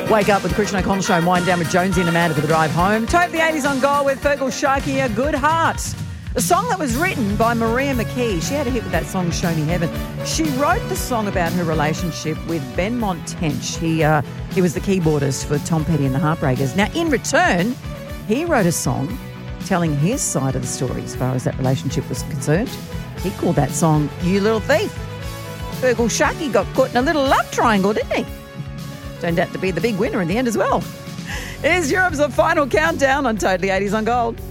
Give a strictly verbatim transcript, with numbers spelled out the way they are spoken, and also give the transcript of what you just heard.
Wake up with the Christian O'Connell Show and wind down with Jonesy and Amanda for the drive home. Totally eighties on Gold with Fergal Sharkey, A Good Heart. A song that was written by Maria McKee. She had a hit with that song, Show Me Heaven. She wrote the song about her relationship with Benmont Tench. He, uh, he was the keyboardist for Tom Petty and the Heartbreakers. Now, in return, he wrote a song telling his side of the story as far as that relationship was concerned. He called that song, You Little Thief. Fergal Sharkey got caught in a little love triangle, didn't he? Turned out to be the big winner in the end as well. Here's Europe's final countdown on Totally eighties on Gold.